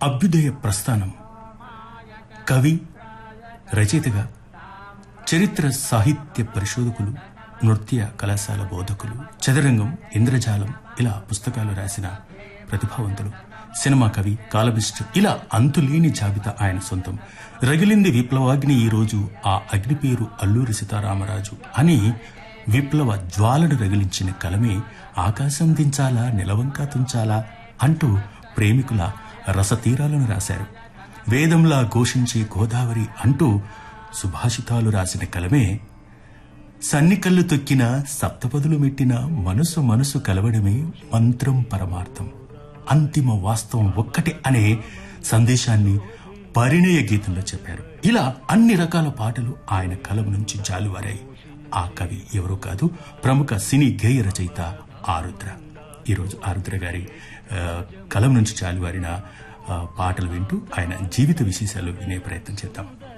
అభ్యుదయ ప్రస్థానం కవి, రచయితగా, చరిత్ర సాహిత్య పరిశోధకులు, నృత్య కళాశాల బోధకులు, చదరంగం, ఇంద్రజాలం ఇలా పుస్తకాలు రాసిన ప్రతిభావంతులు, సినిమా కవి, కాలమిస్ట్ ఇలా అంతులేని జాబితా ఆయన సొంతం. రగిలింది విప్లవాగ్ని, ఈరోజు ఆ అగ్ని పేరు అల్లూరి సీతారామరాజు అని విప్లవ జ్వాలను రగిలించిన కలమే ఆకాశం దించాలా, నిలవంకా తుంచాలా అంటూ ప్రేమికుల రసతీరాలను రాశారు. వేదంలా ఘోషించే గోదావరి అంటూ సుభాషితాలు రాసిన కలమే సన్నికల్లు తొక్కిన, సప్తపదులు మెట్టిన, మనసు మనసు కలవడమే మంత్రం పరమార్థం, అంతిమ వాస్తవం ఒక్కటే అనే సందేశాన్ని పరిణయ గీతంలో చెప్పారు. ఇలా అన్ని రకాల పాటలు ఆయన కలం నుంచి జాలువారాయి. ఆ కవి ఎవరో కాదు, ప్రముఖ సినీ గేయ రచయిత ఆరుద్ర. ఈరోజు ఆరుద్ర గారి కలం నుంచి జాలువారిన పాటలు వింటూ ఆయన జీవిత విశేషాలు వినే ప్రయత్నం చేద్దాం.